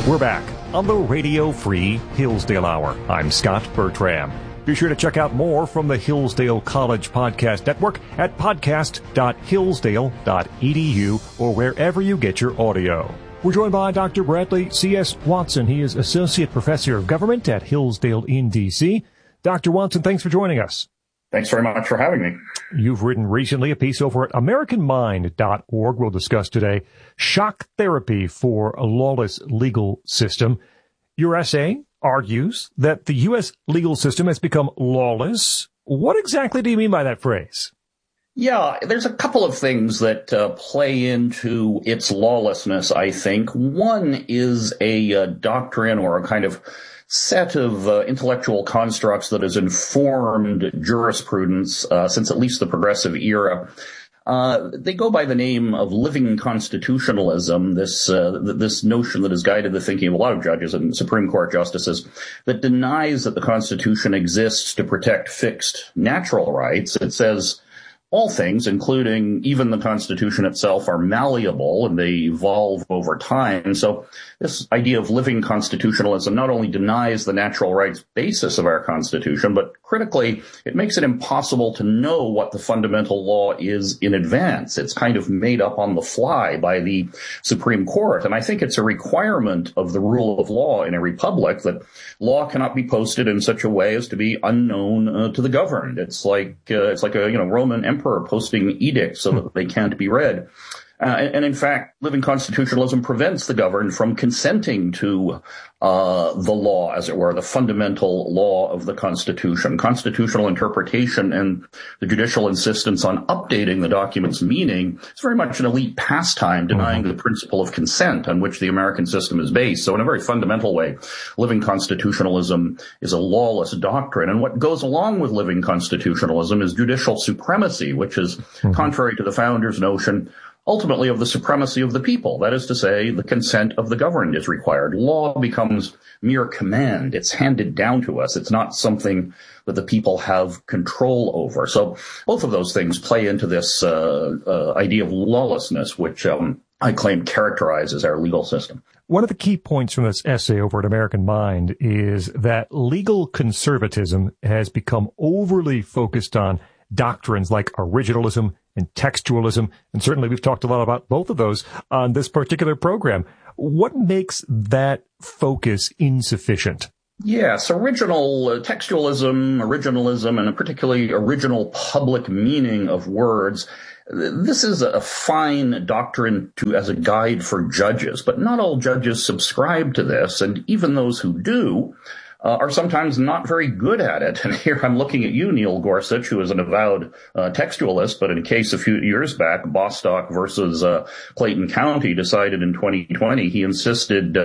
We're back on the Radio Free Hillsdale Hour. I'm Scott Bertram. Be sure to check out more from the Hillsdale College Podcast Network at podcast.hillsdale.edu or wherever you get your audio. We're joined by Dr. Bradley C.S. Watson. He is Associate Professor of Government at Hillsdale in D.C. Dr. Watson, thanks for joining us. Thanks very much for having me. You've written recently a piece over at AmericanMind.org. We'll discuss today shock therapy for a lawless legal system. Your essay argues that the U.S. legal system has become lawless. What exactly do you mean by that phrase? Yeah, there's a couple of things that play into its lawlessness, I think. One is a doctrine or a kind of set of intellectual constructs that has informed jurisprudence since at least the progressive era. They go by the name of living constitutionalism, this notion that has guided the thinking of a lot of judges and Supreme Court justices that denies that the Constitution exists to protect fixed natural rights. It says all things, including even the Constitution itself, are malleable and they evolve over time. So this idea of living constitutionalism not only denies the natural rights basis of our Constitution, but critically, it makes it impossible to know what the fundamental law is in advance. It's kind of made up on the fly by the Supreme Court. And I think it's a requirement of the rule of law in a republic that law cannot be posted in such a way as to be unknown to the governed. It's like a Roman emperor posting edicts so that they can't be read. And in fact, living constitutionalism prevents the governed from consenting to the law, as it were, the fundamental law of the Constitution. Constitutional interpretation and the judicial insistence on updating the document's meaning is very much an elite pastime, denying the principle of consent on which the American system is based. So in a very fundamental way, living constitutionalism is a lawless doctrine. And what goes along with living constitutionalism is judicial supremacy, which is contrary to the founders' notion ultimately of the supremacy of the people. That is to say, the consent of the governed is required. Law becomes mere command. It's handed down to us. It's not something that the people have control over. So both of those things play into this idea of lawlessness, which I claim characterizes our legal system. One of the key points from this essay over at American Mind is that legal conservatism has become overly focused on doctrines like originalism and textualism, and certainly we've talked a lot about both of those on this particular program. What makes that focus insufficient? Yes, textualism, originalism, and a particularly original public meaning of words. This is a fine doctrine as a guide for judges, but not all judges subscribe to this, and even those who do are sometimes not very good at it. And here I'm looking at you, Neil Gorsuch, who is an avowed textualist, but in a case a few years back, Bostock versus Clayton County decided in 2020, he insisted,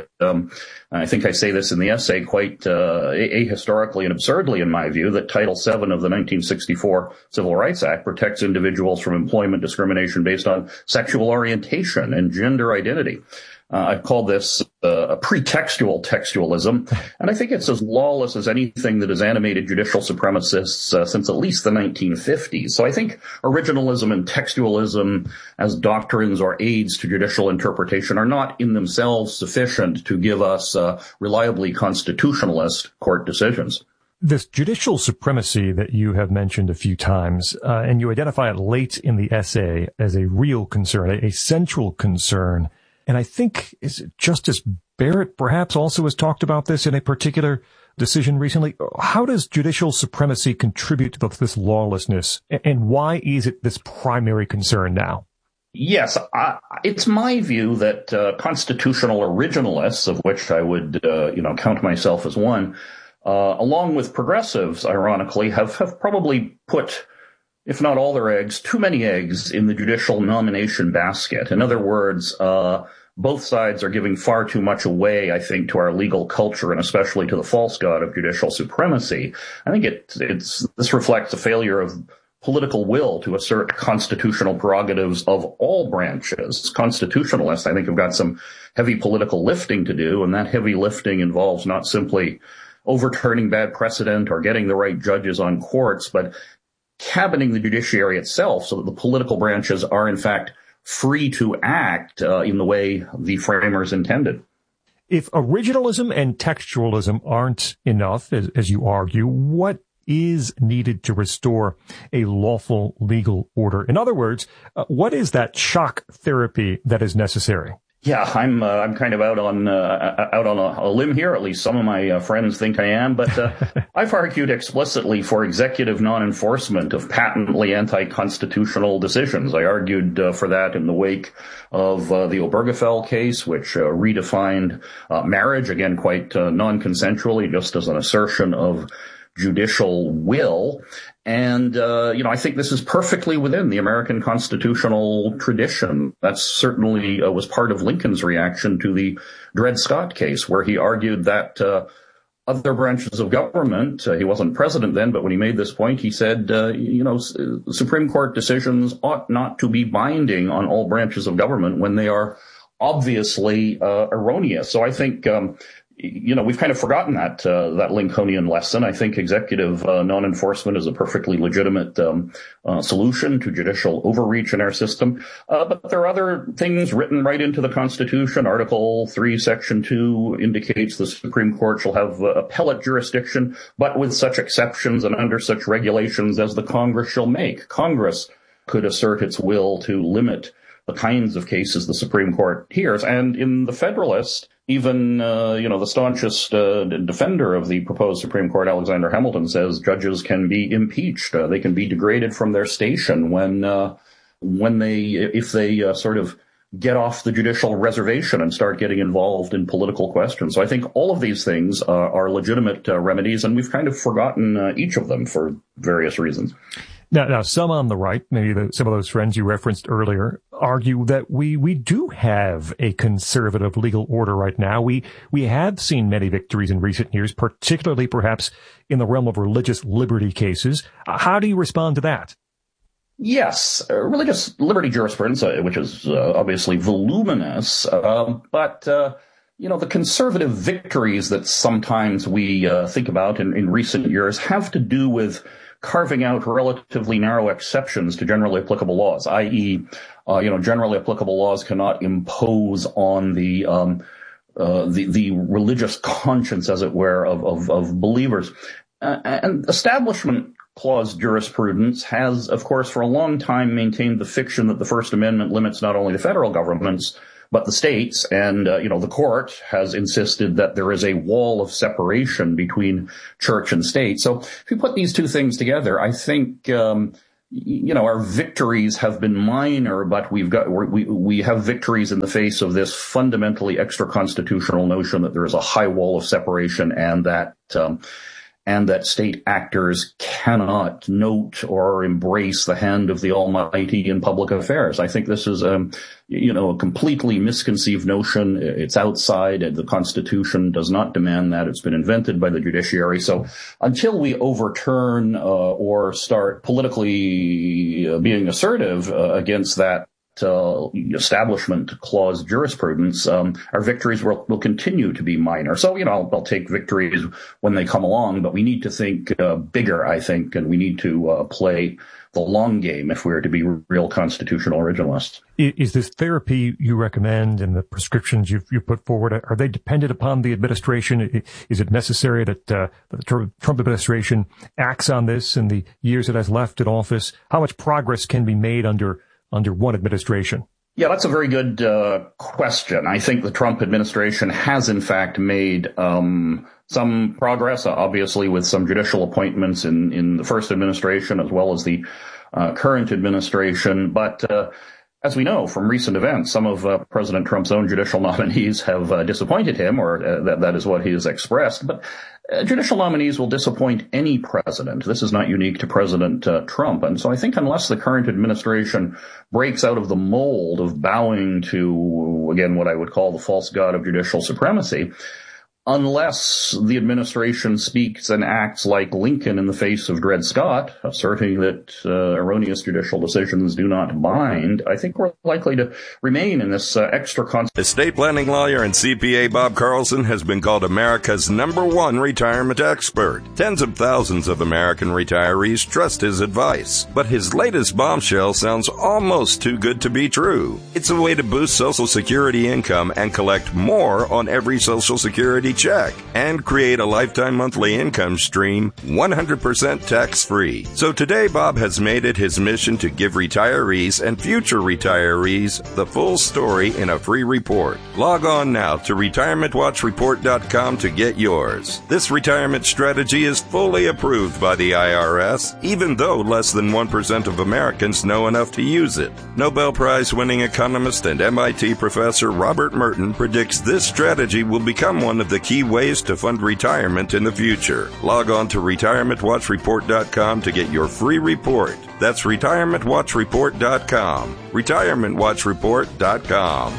I think I say this in the essay quite ahistorically and absurdly in my view, that Title VII of the 1964 Civil Rights Act protects individuals from employment discrimination based on sexual orientation and gender identity. I've called this a pretextual textualism, and I think it's as lawless as anything that has animated judicial supremacists since at least the 1950s. So I think originalism and textualism as doctrines or aids to judicial interpretation are not in themselves sufficient to give us reliably constitutionalist court decisions. This judicial supremacy that you have mentioned a few times, and you identify it late in the essay as a real concern, a central concern. And I think Justice Barrett perhaps also has talked about this in a particular decision recently. How does judicial supremacy contribute to this lawlessness, and why is it this primary concern now? Yes, it's my view that constitutional originalists, of which I would count myself as one, along with progressives, ironically, have probably put, if not all their eggs, too many eggs in the judicial nomination basket. In other words, both sides are giving far too much away, I think, to our legal culture and especially to the false god of judicial supremacy. I think this reflects a failure of political will to assert constitutional prerogatives of all branches. Constitutionalists, I think, have got some heavy political lifting to do, and that heavy lifting involves not simply overturning bad precedent or getting the right judges on courts, but cabining the judiciary itself so that the political branches are, in fact, free to act in the way the framers intended. If originalism and textualism aren't enough, as you argue, what is needed to restore a lawful legal order? In other words, what is that shock therapy that is necessary? Yeah, I'm kind of out on a limb here. At least some of my friends think I am. But I've argued explicitly for executive non-enforcement of patently anti-constitutional decisions. I argued for that in the wake of the Obergefell case, which redefined marriage, again, quite non-consensually, just as an assertion of judicial will. And, I think this is perfectly within the American constitutional tradition. That certainly was part of Lincoln's reaction to the Dred Scott case, where he argued that other branches of government, he wasn't president then, but when he made this point, he said, Supreme Court decisions ought not to be binding on all branches of government when they are obviously erroneous. So I think we've kind of forgotten that Lincolnian lesson. I think executive non-enforcement is a perfectly legitimate solution to judicial overreach in our system. But there are other things written right into the Constitution. Article 3, Section 2 indicates the Supreme Court shall have appellate jurisdiction, but with such exceptions and under such regulations as the Congress shall make. Congress could assert its will to limit the kinds of cases the Supreme Court hears. And in the Federalist, even, the staunchest defender of the proposed Supreme Court, Alexander Hamilton, says judges can be impeached. They can be degraded from their station if they sort of get off the judicial reservation and start getting involved in political questions. So I think all of these things are legitimate remedies, and we've kind of forgotten each of them for various reasons. Now, some on the right, maybe some of those friends you referenced earlier, argue that we do have a conservative legal order right now. We have seen many victories in recent years, particularly perhaps in the realm of religious liberty cases. How do you respond to that? Yes, religious liberty jurisprudence, which is obviously voluminous, but the conservative victories that sometimes we think about in recent years have to do with carving out relatively narrow exceptions to generally applicable laws, i.e., generally applicable laws cannot impose on the religious conscience, as it were, of believers. And Establishment Clause jurisprudence has, of course, for a long time maintained the fiction that the First Amendment limits not only the federal governments, but the states, and, the court has insisted that there is a wall of separation between church and state. So if you put these two things together, I think, our victories have been minor, but we have victories in the face of this fundamentally extra-constitutional notion that there is a high wall of separation and that state actors cannot note or embrace the hand of the Almighty in public affairs. I think this is a completely misconceived notion. It's outside. The Constitution does not demand that. It's been invented by the judiciary. So until we overturn or start politically being assertive against that Establishment Clause jurisprudence, our victories will continue to be minor. So, I'll take victories when they come along, but we need to think bigger, I think, and we need to play the long game if we're to be real constitutional originalists. Is this therapy you recommend and the prescriptions you put forward, are they dependent upon the administration? Is it necessary that the Trump administration acts on this in the years it has left in office? How much progress can be made under one administration? Yeah, that's a very good question. I think the Trump administration has, in fact, made some progress, obviously with some judicial appointments in the first administration as well as the current administration. But as we know from recent events, some of President Trump's own judicial nominees have disappointed him, or that is what he has expressed. But judicial nominees will disappoint any president. This is not unique to President Trump. And so I think unless the current administration breaks out of the mold of bowing to, again, what I would call the false god of judicial supremacy, unless the administration speaks and acts like Lincoln in the face of Dred Scott, asserting that erroneous judicial decisions do not bind, I think we're likely to remain in this extra constant. Estate planning lawyer and CPA Bob Carlson has been called America's #1 retirement expert. Tens of thousands of American retirees trust his advice, but his latest bombshell sounds almost too good to be true. It's a way to boost Social Security income and collect more on every Social Security check and create a lifetime monthly income stream 100% tax-free. So today, Bob has made it his mission to give retirees and future retirees the full story in a free report. Log on now to retirementwatchreport.com to get yours. This retirement strategy is fully approved by the IRS, even though less than 1% of Americans know enough to use it. Nobel Prize-winning economist and MIT professor Robert Merton predicts this strategy will become one of the key ways to fund retirement in the future. Log on to retirementwatchreport.com to get your free report. That's retirementwatchreport.com. retirementwatchreport.com.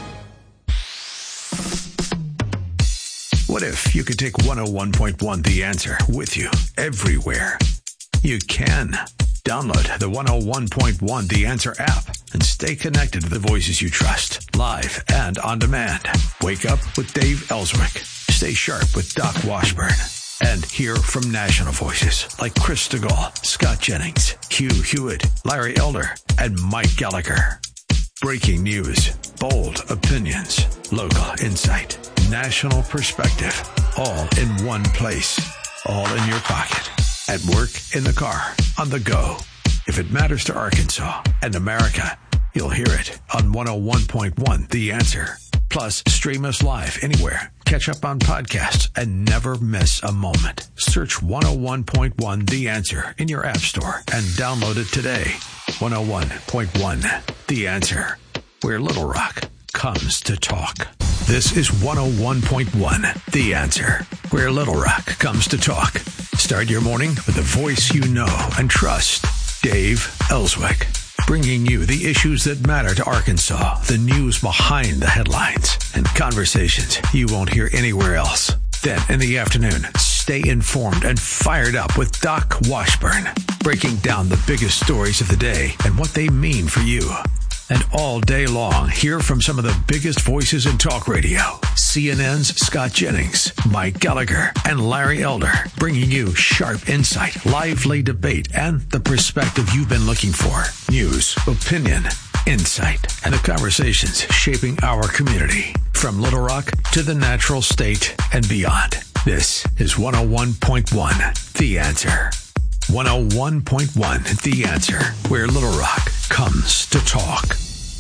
What if you could take 101.1 The Answer with you everywhere? You can. Download the 101.1 The Answer app and stay connected to the voices you trust, live and on demand. Wake up with Dave Ellswick. Stay sharp with Doc Washburn. And hear from national voices like Chris DeGaulle, Scott Jennings, Hugh Hewitt, Larry Elder, and Mike Gallagher. Breaking news, bold opinions, local insight, national perspective, all in one place, all in your pocket. At work, in the car, on the go. If it matters to Arkansas and America, you'll hear it on 101.1 The Answer. Plus, stream us live anywhere. Catch up on podcasts and never miss a moment. Search 101.1 The Answer in your app store and download it today. 101.1 The Answer, where Little Rock comes to talk. This is 101.1 The Answer, where Little Rock comes to talk. Start your morning with the voice you know and trust, Dave Ellswick. Bringing you the issues that matter to Arkansas, the news behind the headlines, and conversations you won't hear anywhere else. Then in the afternoon, stay informed and fired up with Doc Washburn, breaking down the biggest stories of the day and what they mean for you. And all day long, hear from some of the biggest voices in talk radio. CNN's Scott Jennings, Mike Gallagher, and Larry Elder, bringing you sharp insight, lively debate, and the perspective you've been looking for. News, opinion, insight, and the conversations shaping our community. From Little Rock to the Natural State and beyond. This is 101.1 The Answer. 101.1 The Answer, where Little Rock comes to talk.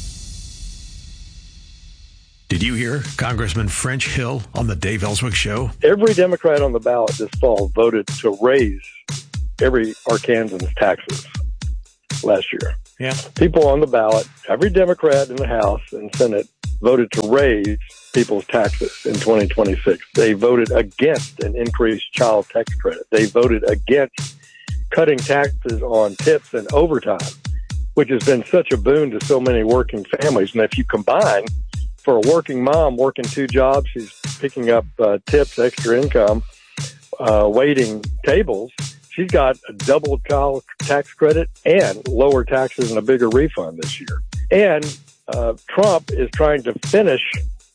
Did you hear Congressman French Hill on the Dave Ellswick Show? Every Democrat on the ballot this fall voted to raise every Arkansan's taxes last year. Yeah. People on the ballot, every Democrat in the House and Senate voted to raise people's taxes in 2026. They voted against an increased child tax credit. They voted against cutting taxes on tips and overtime, which has been such a boon to so many working families. And if you combine, for a working mom working 2 jobs, she's picking up tips, extra income, waiting tables, she's got a double child tax credit and lower taxes and a bigger refund this year. And Trump is trying to finish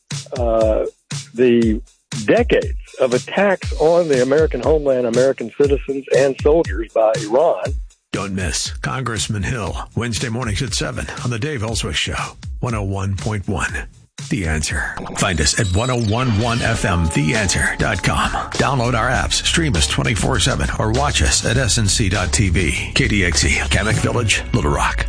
the decades of attacks on the American homeland, American citizens, and soldiers by Iran. Don't miss Congressman Hill, Wednesday mornings at 7 on the Dave Ellswick Show, 101.1 The Answer. Find us at 1015theanswer.com. Download our apps, stream us 24/7, or watch us at snc.tv. KDXE, Kamek Village, Little Rock.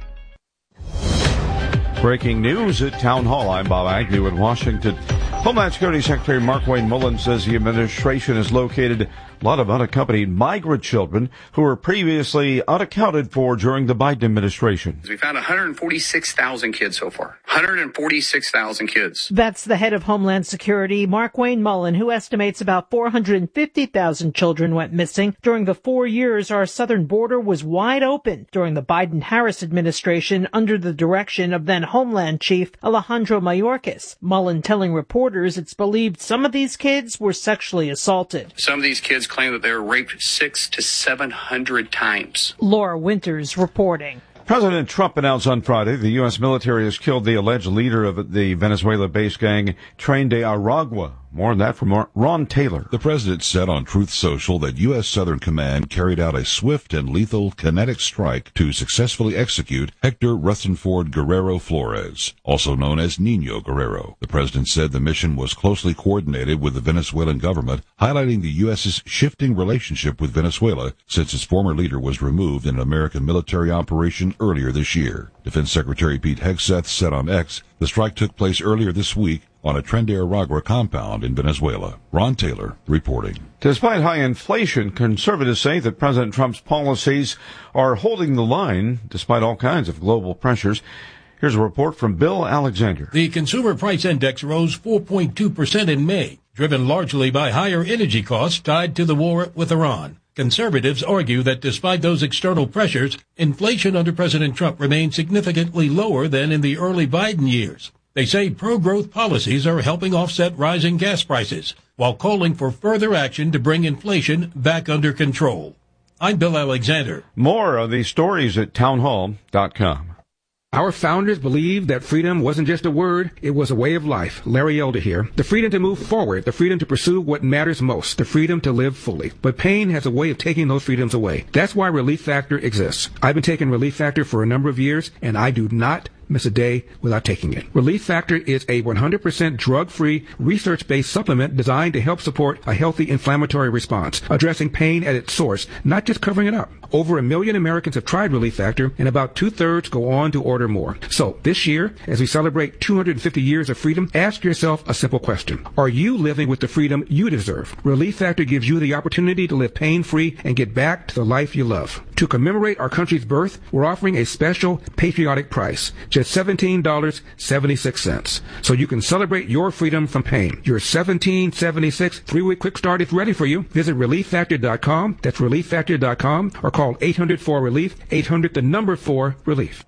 Breaking news at Town Hall. I'm Bob Agnew in Washington. Homeland Security Secretary Mark Wayne Mullin says the administration has located A lot of unaccompanied migrant children who were previously unaccounted for during the Biden administration. We found 146,000 kids so far. 146,000 kids. That's the head of Homeland Security, Mark Wayne Mullen, who estimates about 450,000 children went missing during the 4 years our southern border was wide open during the Biden-Harris administration under the direction of then Homeland Chief Alejandro Mayorkas. Mullen telling reporters it's believed some of these kids were sexually assaulted. Some of these kids claim that they were raped 600 to 700 times. Laura Winters reporting. President Trump announced on Friday the U.S. military has killed the alleged leader of the Venezuela-based gang Tren de Aragua. More on that from Ron Taylor. The president said on Truth Social that U.S. Southern Command carried out a swift and lethal kinetic strike to successfully execute Hector Rutherford Guerrero Flores, also known as Nino Guerrero. The president said the mission was closely coordinated with the Venezuelan government, highlighting the U.S.'s shifting relationship with Venezuela since its former leader was removed in an American military operation earlier this year. Defense Secretary Pete Hegseth said on X, the strike took place earlier this week on a Tren de Aragua compound in Venezuela. Ron Taylor reporting. Despite high inflation, conservatives say that President Trump's policies are holding the line despite all kinds of global pressures. Here's a report from Bill Alexander. The Consumer Price Index rose 4.2% in May, driven largely by higher energy costs tied to the war with Iran. Conservatives argue that despite those external pressures, inflation under President Trump remains significantly lower than in the early Biden years. They say pro-growth policies are helping offset rising gas prices, while calling for further action to bring inflation back under control. I'm Bill Alexander. More of these stories at townhall.com. Our founders believed that freedom wasn't just a word, it was a way of life. Larry Elder here. The freedom to move forward, the freedom to pursue what matters most, the freedom to live fully. But pain has a way of taking those freedoms away. That's why Relief Factor exists. I've been taking Relief Factor for a number of years, and I do not miss a day without taking it. Relief Factor is a 100% drug-free, research-based supplement designed to help support a healthy inflammatory response, addressing pain at its source, not just covering it up. Over 1 million Americans have tried Relief Factor, and about 2/3 go on to order more. So this year, as we celebrate 250 years of freedom, ask yourself a simple question. Are you living with the freedom you deserve? Relief Factor gives you the opportunity to live pain-free and get back to the life you love. To commemorate our country's birth, we're offering a special patriotic price, just $17.76. So you can celebrate your freedom from pain. Your $17.76 3-week quick start is ready for you. Visit ReliefFactor.com. That's ReliefFactor.com, or call 800-4-RELIEF, 800-4-RELIEF.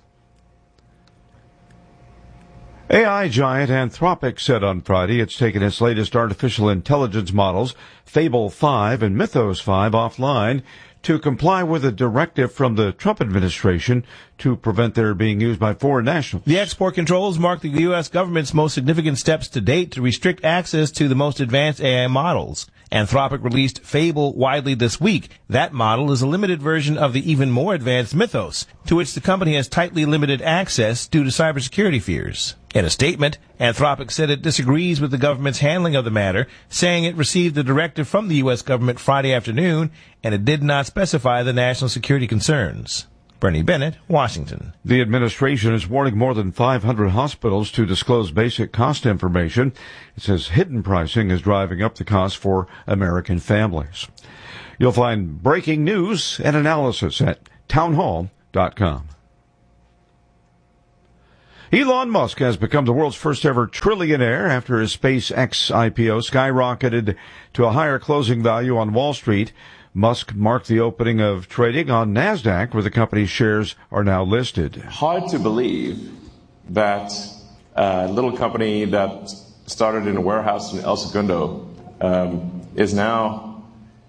AI giant Anthropic said on Friday it's taken its latest artificial intelligence models, Fable 5 and Mythos 5, offline to comply with a directive from the Trump administration to prevent their being used by foreign nationals. The export controls mark the U.S. government's most significant steps to date to restrict access to the most advanced AI models. Anthropic released Fable widely this week. That model is a limited version of the even more advanced Mythos, to which the company has tightly limited access due to cybersecurity fears. In a statement, Anthropic said it disagrees with the government's handling of the matter, saying it received the directive from the U.S. government Friday afternoon, and it did not specify the national security concerns. Bernie Bennett, Washington. The administration is warning more than 500 hospitals to disclose basic cost information. It says hidden pricing is driving up the cost for American families. You'll find breaking news and analysis at townhall.com. Elon Musk has become the world's first ever trillionaire after his SpaceX IPO skyrocketed to a higher closing value on Wall Street. Musk marked the opening of trading on NASDAQ, where the company's shares are now listed. Hard to believe that a little company that started in a warehouse in El Segundo is now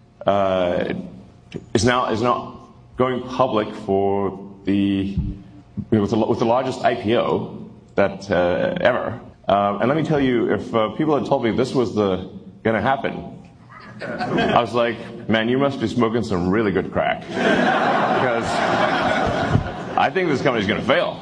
going public with the largest IPO that ever. And let me tell you, if people had told me this was going to happen, I was like, man, you must be smoking some really good crack, because I think this company's going to fail.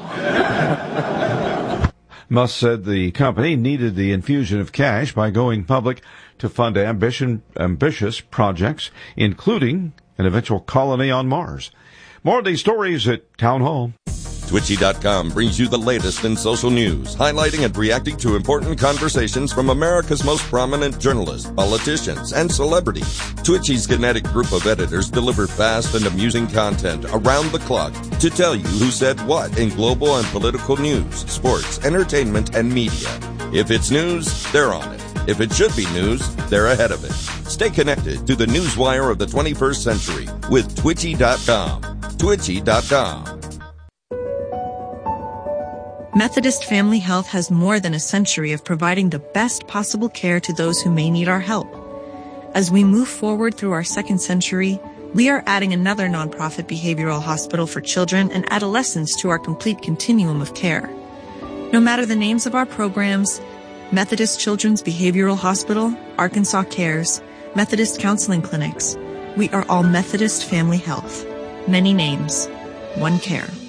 Musk said the company needed the infusion of cash by going public to fund ambitious projects, including an eventual colony on Mars. More of these stories at Town Hall. Twitchy.com brings you the latest in social news, highlighting and reacting to important conversations from America's most prominent journalists, politicians, and celebrities. Twitchy's kinetic group of editors deliver fast and amusing content around the clock to tell you who said what in global and political news, sports, entertainment, and media. If it's news, they're on it. If it should be news, they're ahead of it. Stay connected to the newswire of the 21st century with Twitchy.com. Twitchy.com. Methodist Family Health has more than a century of providing the best possible care to those who may need our help. As we move forward through our second century, we are adding another nonprofit behavioral hospital for children and adolescents to our complete continuum of care. No matter the names of our programs, Methodist Children's Behavioral Hospital, Arkansas Cares, Methodist Counseling Clinics, we are all Methodist Family Health. Many names, one care.